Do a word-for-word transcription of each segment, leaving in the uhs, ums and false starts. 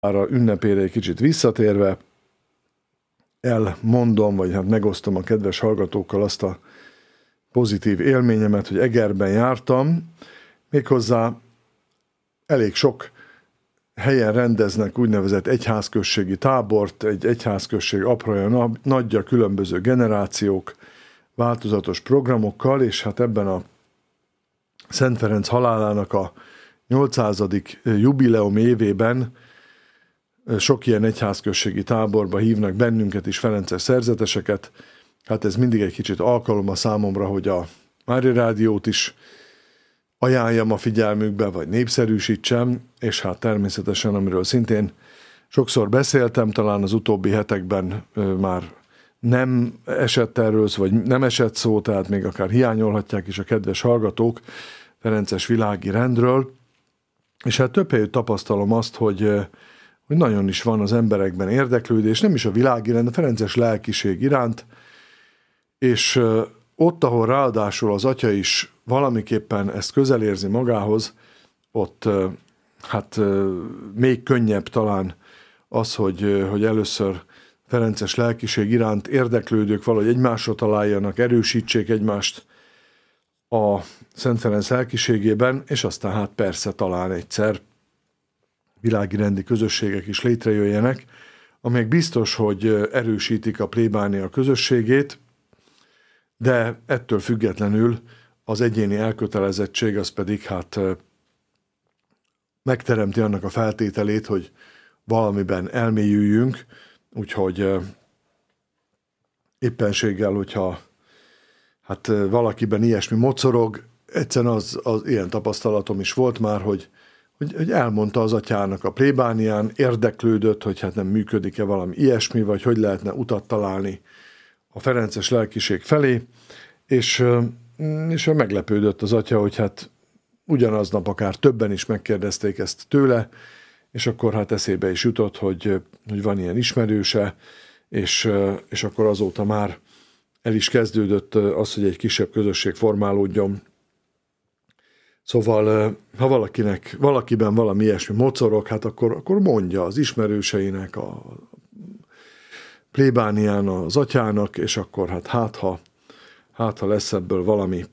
ünnepére egy kicsit visszatérve, elmondom, vagy hát megosztom a kedves hallgatókkal azt a pozitív élményemet, hogy Egerben jártam, méghozzá elég sok helyen rendeznek úgynevezett egyházközségi tábort, egy egyházközség apraja nagyja, különböző generációk, változatos programokkal, és hát ebben a Szent Ferenc halálának a nyolcszázadik jubileum évében sok ilyen egyházközségi táborba hívnak bennünket is, ferences szerzeteseket. Hát ez mindig egy kicsit alkalom a számomra, hogy a Mária Rádiót is ajánljam a figyelmükbe, vagy népszerűsítsem, és hát természetesen, amiről szintén sokszor beszéltem, talán az utóbbi hetekben már nem esett erről, vagy nem esett szó, tehát még akár hiányolhatják is a kedves hallgatók ferences világi rendről, és hát több helyütt tapasztalom azt, hogy, hogy nagyon is van az emberekben érdeklődés, nem is a világi rend, a ferences lelkiség iránt, és ott, ahol ráadásul az atya is valamiképpen ezt közel érzi magához, ott hát még könnyebb talán az, hogy, hogy először ferences lelkiség iránt érdeklődők valahogy egymásra találjanak, erősítsék egymást a Szent Ferenc lelkiségében, és aztán hát persze talán egyszer világi rendi közösségek is létrejöjjenek, amelyek biztos, hogy erősítik a plébánia közösségét, de ettől függetlenül az egyéni elkötelezettség az pedig hát megteremti annak a feltételét, hogy valamiben elmélyüljünk, úgyhogy éppenséggel, hogyha hát valakiben ilyesmi mocorog, egyszerűen az, az ilyen tapasztalatom is volt már, hogy, hogy, hogy elmondta az atyának a plébánián, érdeklődött, hogy hát nem működik-e valami ilyesmi, vagy hogy lehetne utat találni a ferences lelkiség felé, és, és meglepődött az atya, hogy hát ugyanaznap akár többen is megkérdezték ezt tőle, és akkor hát eszébe is jutott, hogy, hogy van ilyen ismerőse, és, és akkor azóta már el is kezdődött az, hogy egy kisebb közösség formálódjon. Szóval, ha valakinek, valakiben valami ilyesmi mocorog, hát akkor, akkor mondja az ismerőseinek, a plébánián, az atyának, és akkor hát hát ha, hát, ha lesz ebből valami.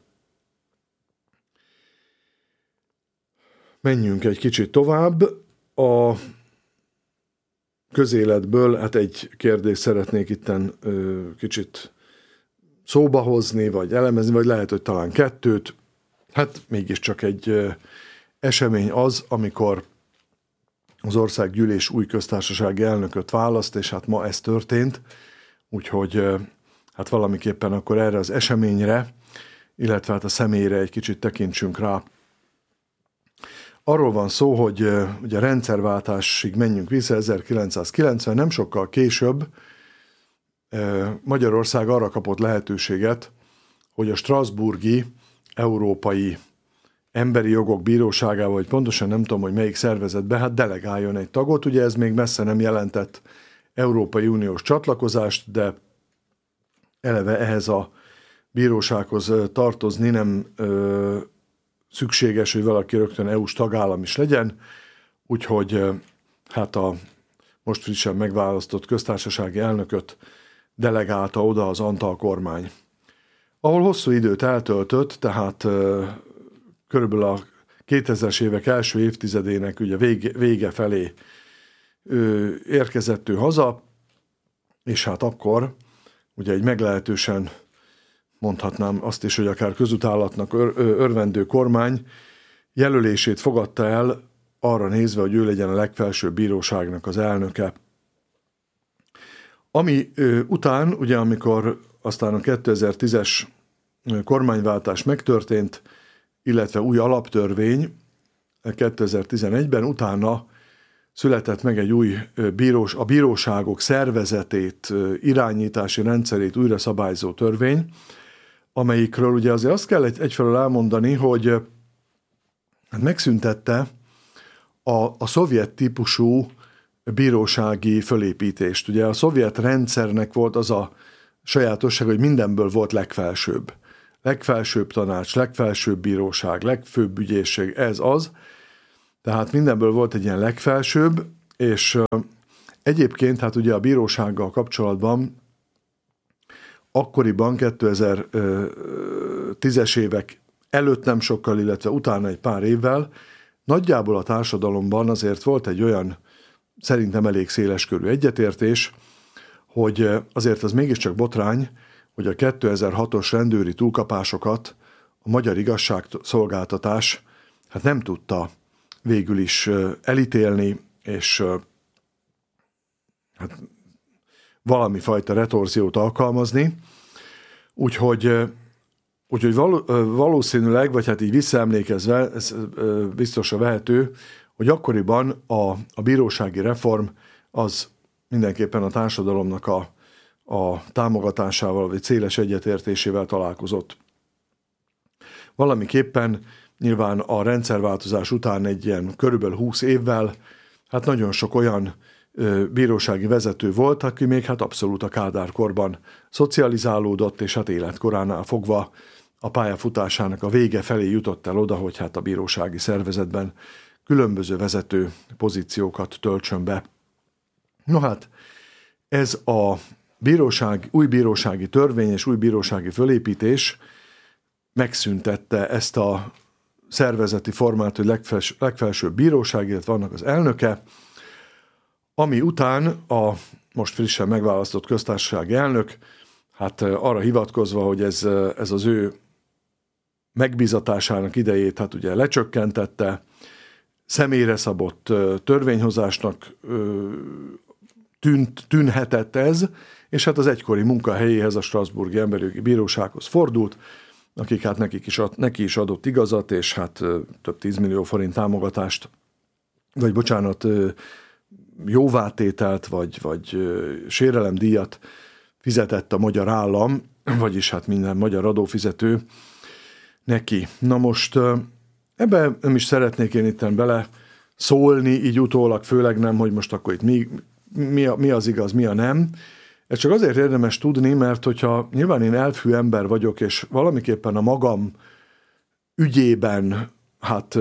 Menjünk egy kicsit tovább. A közéletből hát egy kérdést szeretnék itten ö, kicsit szóba hozni, vagy elemezni, vagy lehet, hogy talán kettőt. Hát mégiscsak egy ö, esemény az, amikor az országgyűlés új köztársasági elnököt választ, és hát ma ez történt, úgyhogy ö, hát valamiképpen akkor erre az eseményre, illetve hát a személyre egy kicsit tekintsünk rá. Arról van szó, hogy ugye a rendszerváltásig menjünk vissza, ezerkilencszázkilencven, nem sokkal később Magyarország arra kapott lehetőséget, hogy a strasbourgi Európai Emberi Jogok Bíróságával, vagy pontosan nem tudom, hogy melyik szervezetbe, hát delegáljon egy tagot. Ugye ez még messze nem jelentett Európai Uniós csatlakozást, de eleve ehhez a bírósághoz tartozni nem ö, szükséges, hogy valaki rögtön é u-s tagállam is legyen, úgyhogy hát a most frissen megválasztott köztársasági elnököt delegálta oda az Antal kormány. Ahol hosszú időt eltöltött, tehát körülbelül a kétezres évek első évtizedének ugye vége, vége felé érkezett ő haza, és hát akkor ugye egy meglehetősen, mondhatnám azt is, hogy akár közutálatnak ör, örvendő kormány jelölését fogadta el arra nézve, hogy ő legyen a legfelsőbb bíróságnak az elnöke. Ami ö, után, ugye amikor aztán a kétezer-tízes kormányváltás megtörtént, illetve új alaptörvény kétezer-tizenegyben, utána született meg egy új bírós, a bíróságok szervezetét, irányítási rendszerét újra szabályzó törvény, amelyikről ugye azért azt kell egy, egyfelől elmondani, hogy megszüntette a, a szovjet típusú bírósági fölépítést. Ugye a szovjet rendszernek volt az a sajátosság, hogy mindenből volt legfelsőbb. Legfelsőbb tanács, legfelsőbb bíróság, legfőbb ügyészség, ez az. Tehát mindenből volt egy ilyen legfelsőbb, És egyébként, hát ugye a bírósággal kapcsolatban akkoriban kétezer-tízes évek előtt nem sokkal, illetve utána egy pár évvel nagyjából a társadalomban azért volt egy olyan, szerintem elég széleskörű egyetértés, hogy azért az mégiscsak botrány, hogy a kétezer-hatos rendőri túlkapásokat a magyar igazságszolgáltatás hát nem tudta végül is elítélni, és hát valami fajta retorziót alkalmazni. Úgyhogy, úgyhogy valószínűleg, vagy hát így visszaemlékezve, ez biztosra vehető, hogy akkoriban a, a bírósági reform az mindenképpen a társadalomnak a, a támogatásával, vagy széles egyetértésével találkozott. Valamiképpen nyilván a rendszerváltozás után egy ilyen körülbelül húsz évvel, hát nagyon sok olyan ö, bírósági vezető volt, aki még hát abszolút a Kádár korban szocializálódott, és hát életkoránál fogva a pályafutásának a vége felé jutott el oda, hogy hát a bírósági szervezetben különböző vezető pozíciókat töltsön be. No hát, ez a bíróság, új bírósági törvény és új bírósági fölépítés megszüntette ezt a szervezeti formát, hogy legfels, legfelsőbb bíróság, illetve vannak az elnöke, ami után a most frissen megválasztott köztársasági elnök, hát arra hivatkozva, hogy ez, ez az ő megbízatásának idejét hát ugye lecsökkentette, személyre szabott törvényhozásnak tűnt, tűnhetett ez, és hát az egykori munkahelyéhez, a Strasbourgi Emberjogi Bírósághoz fordult, akik hát nekik is ad, neki is adott igazat, és hát több tízmillió forint támogatást, vagy bocsánat, jóvátételt, vagy, vagy sérelemdíjat fizetett a magyar állam, vagyis hát minden magyar adófizető neki. Na most ebbe nem is szeretnék én itten bele szólni, így utólag, főleg nem, hogy most akkor itt mi, mi, a, mi az igaz, mi a nem. Ez csak azért érdemes tudni, mert hogyha nyilván én elfű ember vagyok, és valamiképpen a magam ügyében hát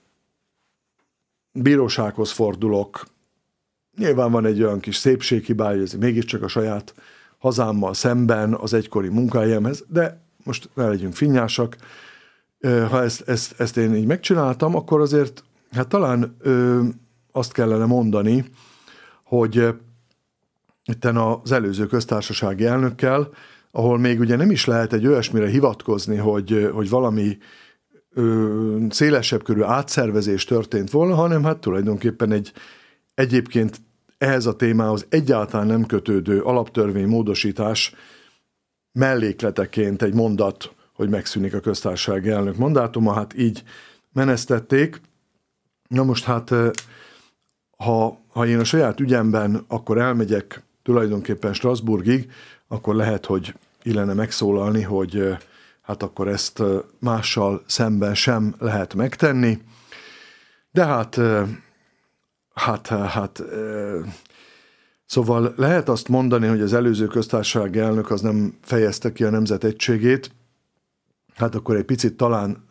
bírósághoz fordulok, nyilván van egy olyan kis szépséghibája, hogy ez mégiscsak a saját hazámmal szemben, az egykori munkahelyemhez, de most ne legyünk finnyásak. Ha ezt, ezt, ezt én így megcsináltam, akkor azért hát talán ö, azt kellene mondani, hogy itten az előző köztársasági elnökkel, ahol még ugye nem is lehet egy olyasmire hivatkozni, hogy, hogy valami ö, szélesebb körű átszervezés történt volna, hanem hát tulajdonképpen egy egyébként ehhez a témához egyáltalán nem kötődő alaptörvénymódosítás mellékleteként egy mondat, hogy megszűnik a köztársasági elnök mandátuma, hát így menesztették. Na most hát, ha, ha én a saját ügyemben akkor elmegyek tulajdonképpen Strasbourgig, akkor lehet, hogy illene megszólalni, hogy hát akkor ezt mással szemben sem lehet megtenni. De hát, hát, hát, szóval lehet azt mondani, hogy az előző köztársasági elnök az nem fejezte ki a nemzet egységét, hát akkor egy picit talán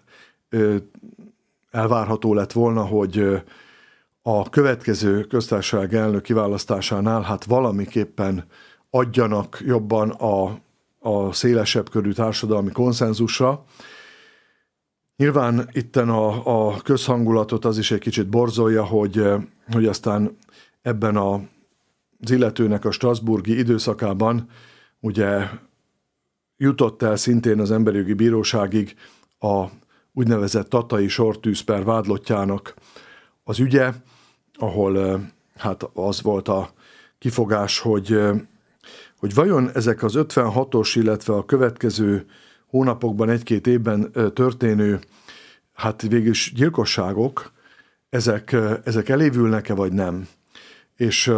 elvárható lett volna, hogy a következő köztársasági elnök kiválasztásánál hát valamiképpen adjanak jobban a, a szélesebb körű társadalmi konszenzusra. Nyilván itten a, a közhangulatot az is egy kicsit borzolja, hogy, hogy aztán ebben a, az illetőnek a strasbourgi időszakában ugye jutott el szintén az Emberjogi Bíróságig a úgynevezett tatai sortűzper vádlottjának az ügye, ahol hát az volt a kifogás, hogy, hogy vajon ezek az ötvenhatos, illetve a következő hónapokban, egy-két évben történő hát végülis gyilkosságok, ezek, ezek elévülnek-e vagy nem. És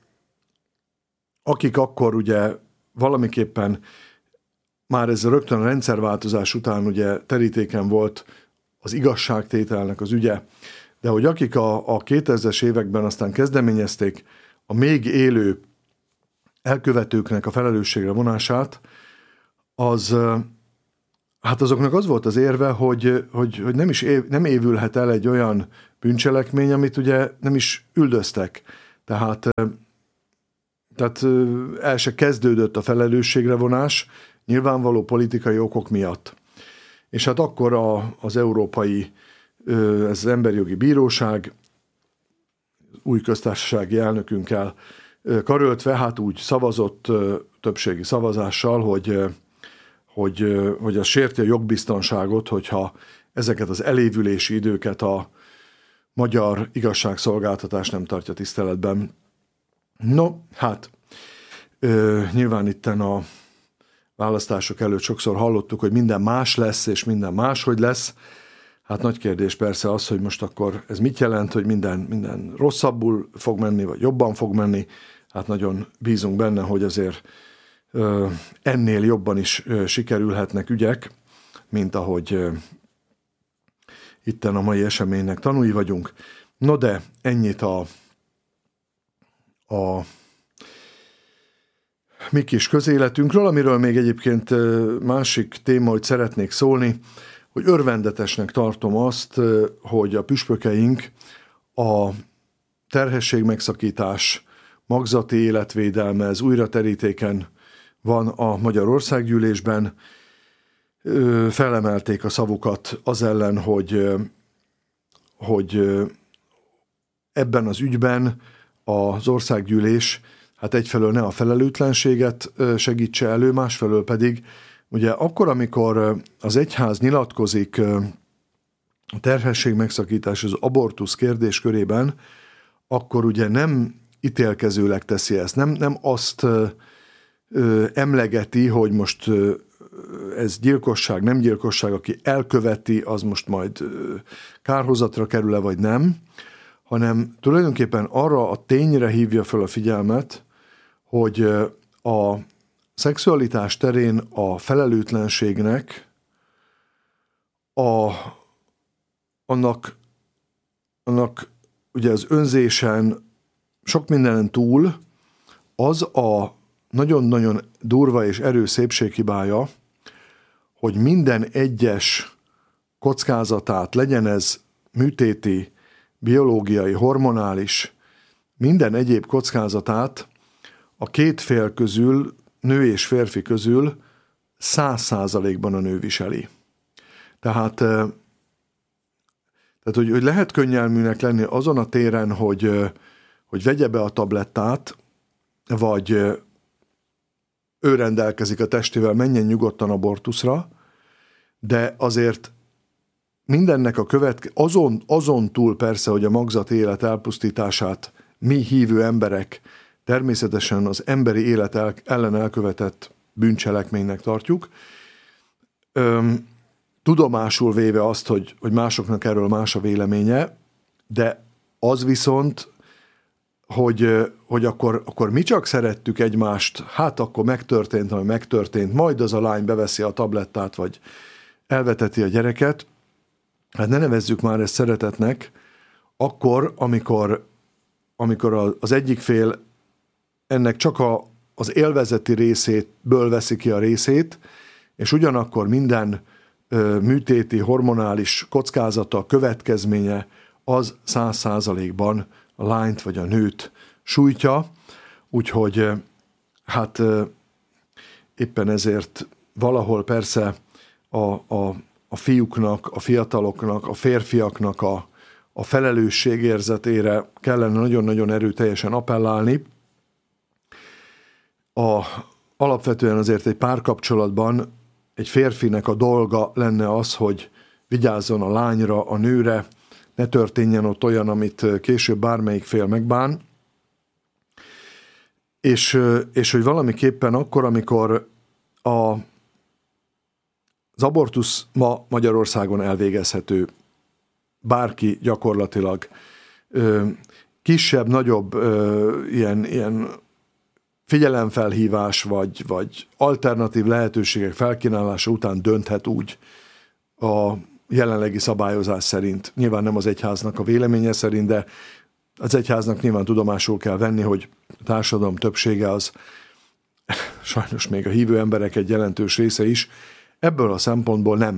akik akkor ugye valamiképpen már ez rögtön a rendszerváltozás után ugye terítéken volt az igazságtételnek az ügye, de hogy akik a, a kétezres években aztán kezdeményezték a még élő elkövetőknek a felelősségre vonását, az, hát azoknak az volt az érve, hogy, hogy, hogy nem is év, nem évülhet el egy olyan bűncselekmény, amit ugye nem is üldöztek. Tehát, tehát el se kezdődött a felelősségre vonás, nyilvánvaló politikai okok miatt. És hát akkor a, az Európai, ez az Emberjogi Bíróság új köztársasági elnökünkkel karöltve, hát úgy szavazott többségi szavazással, hogy, hogy, hogy az sérti a jogbiztonságot, hogyha ezeket az elévülési időket a magyar igazságszolgáltatás nem tartja tiszteletben. No, hát nyilván itten a választások előtt sokszor hallottuk, hogy minden más lesz, és minden máshogy lesz. Hát nagy kérdés persze az, hogy most akkor ez mit jelent, hogy minden, minden rosszabbul fog menni, vagy jobban fog menni. Hát nagyon bízunk benne, hogy azért ö, ennél jobban is ö, sikerülhetnek ügyek, mint ahogy ö, itten a mai eseménynek tanúi vagyunk. No de ennyit a, a mi kis közéletünkről, amiről még egyébként másik téma, hogy szeretnék szólni, hogy örvendetesnek tartom azt, hogy a püspökeink a terhességmegszakítás, magzati életvédelme, ez újra terítéken van a Magyar Országgyűlésben, felemelték a szavukat az ellen, hogy, hogy ebben az ügyben az országgyűlés hát egyfelől ne a felelőtlenséget segítse elő, másfelől pedig ugye akkor, amikor az egyház nyilatkozik a terhesség megszakítás, az abortusz kérdéskörében, akkor ugye nem ítélkezőleg teszi ezt, nem, nem azt ö, emlegeti, hogy most ö, ez gyilkosság, nem gyilkosság, aki elköveti, az most majd ö, kárhozatra kerül-e, vagy nem, hanem tulajdonképpen arra a tényre hívja fel a figyelmet, hogy a szexualitás terén a felelőtlenségnek a, annak, annak ugye az önzésen sok mindenen túl az a nagyon-nagyon durva és erős szépséghibája, hogy minden egyes kockázatát, legyen ez műtéti, biológiai, hormonális, minden egyéb kockázatát a két fél közül, nő és férfi közül száz százalékban a nő viseli. Tehát, tehát hogy, hogy lehet könnyelműnek lenni azon a téren, hogy, hogy vegye be a tablettát, vagy ő rendelkezik a testével, menjen nyugodtan abortuszra, de azért mindennek a követke, azon, azon túl persze, hogy a magzati élet elpusztítását mi hívő emberek természetesen az emberi élet el, ellen elkövetett bűncselekménynek tartjuk. Öm, tudomásul véve azt, hogy, hogy másoknak erről más a véleménye, de az viszont, hogy, hogy akkor, akkor mi csak szerettük egymást, hát akkor megtörtént, ami megtörtént, majd az a lány beveszi a tablettát, vagy elveteti a gyereket, hát ne nevezzük már ezt szeretetnek, akkor, amikor, amikor az egyik fél ennek csak a, az élvezeti részétből veszi ki a részét, és ugyanakkor minden ö, műtéti, hormonális kockázata, következménye az száz százalékban a lányt vagy a nőt sújtja, úgyhogy hát ö, éppen ezért valahol persze a, a, a fiúknak, a fiataloknak, a férfiaknak a, a felelősségérzetére kellene nagyon-nagyon erőteljesen appellálni. A, alapvetően azért egy párkapcsolatban egy férfinek a dolga lenne az, hogy vigyázzon a lányra, a nőre, ne történjen ott olyan, amit később bármelyik fél megbán, és, és hogy valamiképpen akkor, amikor a, az abortusz ma Magyarországon elvégezhető, bárki gyakorlatilag kisebb, nagyobb ilyen, ilyen figyelemfelhívás vagy, vagy alternatív lehetőségek felkínálása után dönthet úgy a jelenlegi szabályozás szerint. Nyilván nem az egyháznak a véleménye szerint, de az egyháznak nyilván tudomásul kell venni, hogy a társadalom többsége az, sajnos még a hívő emberek egy jelentős része is, ebből a szempontból nem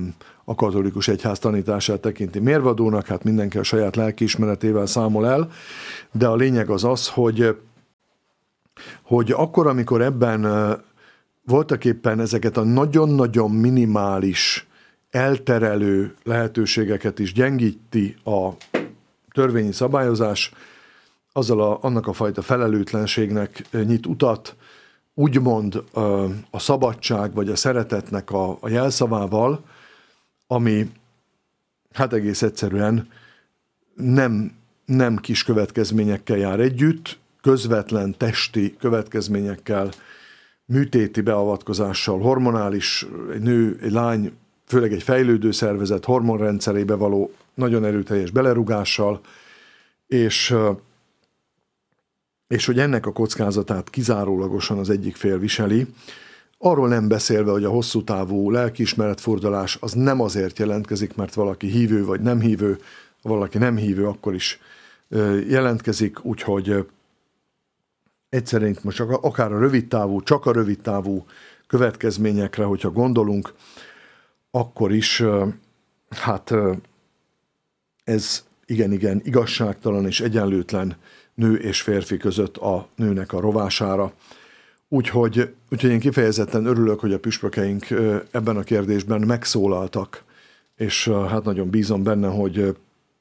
a katolikus egyház tanítását tekinti mérvadónak, hát mindenki a saját lelkiismeretével számol el, de a lényeg az az, hogy, hogy akkor, amikor ebben voltak éppen ezeket a nagyon-nagyon minimális, elterelő lehetőségeket is gyengíti a törvényi szabályozás, azzal a, annak a fajta felelőtlenségnek nyit utat, úgymond a szabadság vagy a szeretetnek a, a jelszavával, ami hát egész egyszerűen nem, nem kis következményekkel jár együtt, közvetlen testi következményekkel, műtéti beavatkozással, hormonális, egy nő, egy lány, főleg egy fejlődő szervezet hormonrendszerébe való nagyon erőteljes belerúgással, és, és hogy ennek a kockázatát kizárólagosan az egyik fél viseli. Arról nem beszélve, hogy a hosszú távú lelkiismeretfordulás az nem azért jelentkezik, mert valaki hívő vagy nem hívő, ha valaki nem hívő, akkor is jelentkezik, úgyhogy egyszerűen most akár a rövid távú, csak a rövid távú következményekre, hogyha gondolunk, akkor is hát ez igen-igen igazságtalan és egyenlőtlen nő és férfi között a nőnek a rovására. Úgyhogy, úgyhogy én kifejezetten örülök, hogy a püspökeink ebben a kérdésben megszólaltak, és hát nagyon bízom benne, hogy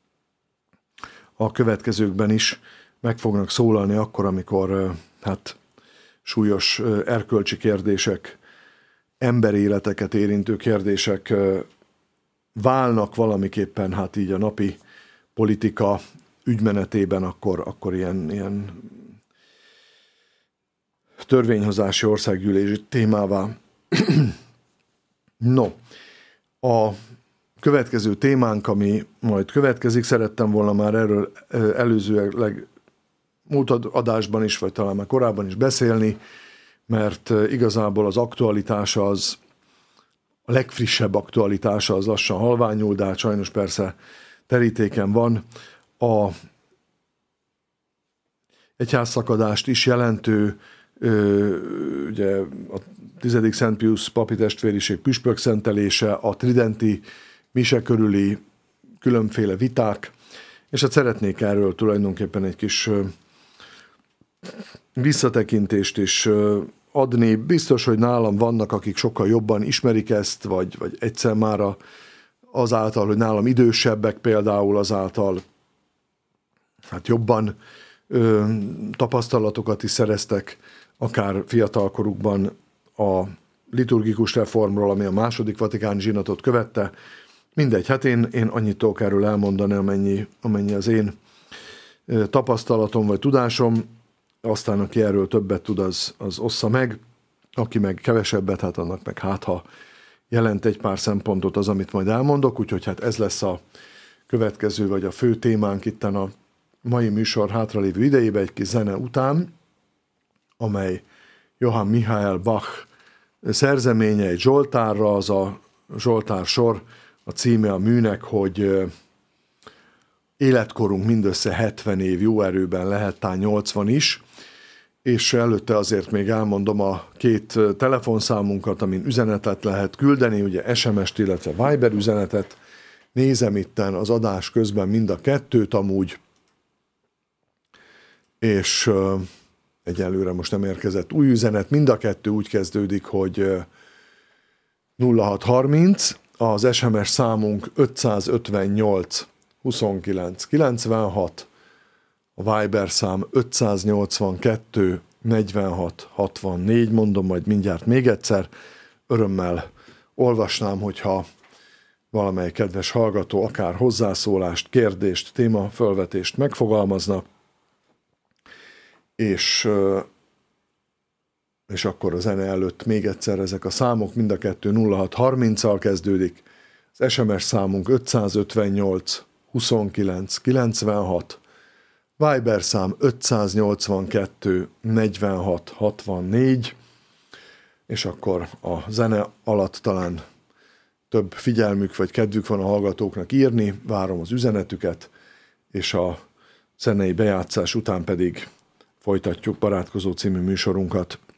a következőkben is meg fognak szólalni akkor, amikor hát súlyos erkölcsi kérdések, emberéleteket érintő kérdések válnak valamiképpen hát így a napi politika ügymenetében, akkor, akkor ilyen, ilyen törvényhozási országgyűlési témává. No, a következő témánk, ami majd következik, szerettem volna már erről előzőleg múlt adásban is, vagy talán már korábban is beszélni, mert igazából az aktualitása az, a legfrissebb aktualitása az lassan halványul, de hát sajnos persze terítéken van. A egyházszakadást is jelentő, ugye a tizedik Szent Piusz papi testvériség püspök szentelése, a tridenti mise körüli különféle viták, és hát szeretnék erről tulajdonképpen egy kis visszatekintést is adni. Biztos, hogy nálam vannak, akik sokkal jobban ismerik ezt, vagy, vagy egyszer már azáltal, hogy nálam idősebbek például azáltal hát jobban ö, tapasztalatokat is szereztek, akár fiatalkorukban a liturgikus reformról, ami a második vatikáni zsinatot követte. Mindegy, hát én, én annyit tudok erről elmondani, amennyi, amennyi az én tapasztalatom vagy tudásom, aztán aki erről többet tud, az, az ossza meg, aki meg kevesebbet, hát annak meg hát, ha jelent egy pár szempontot az, amit majd elmondok, úgyhogy hát ez lesz a következő, vagy a fő témánk itten a mai műsor hátralévő idejében, egy kis zene után, amely Johann Michael Bach szerzeménye egy zsoltárra, az a zsoltár sor, a címe a műnek, hogy életkorunk mindössze hetven év, jó erőben lehet tán nyolcvan is, és előtte azért még elmondom a két telefonszámunkat, amin üzenetet lehet küldeni, ugye es em est, illetve Viber üzenetet. Nézem itten az adás közben mind a kettőt amúgy, és uh, egyelőre most nem érkezett új üzenet, mind a kettő úgy kezdődik, hogy uh, nulla hat harminc, az es em es számunk ötszázötvennyolc huszonkilenc kilencvenhat, a Viber szám ötszáznyolcvankettő negyvenhat hatvannégy, mondom majd mindjárt még egyszer, örömmel olvasnám, hogyha valamely kedves hallgató akár hozzászólást, kérdést, témafölvetést megfogalmazna, és, és akkor a zene előtt még egyszer ezek a számok, mind a kettő nulla hat harminccal kezdődik, az es em es számunk ötszázötvennyolc huszonkilenc kilencvenhat, Viber szám ötszáznyolcvankettő negyvenhat hatvannégy, és akkor a zene alatt talán több figyelmük vagy kedvük van a hallgatóknak írni, várom az üzenetüket, és a zenei bejátszás után pedig folytatjuk Barátkozó című műsorunkat.